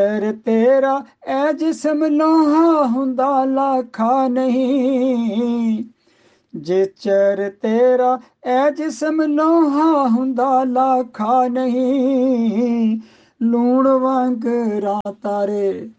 ਚਿਹਰ ਤੇਰਾ ਐ ਜਿਸਮ ਲੋਹਾ ਹੁੰਦਾ ਲਾਖਾ ਨਹੀਂ। ਜੇ ਚਿਹਰ ਤੇਰਾ ਐ ਜਿਸਮ ਲੋਹਾ ਹੁੰਦਾ ਲਾਖਾ ਨਹੀਂ। ਲੂਣ ਵਾਂਗ ਰਾਹ ਤਾਰੇ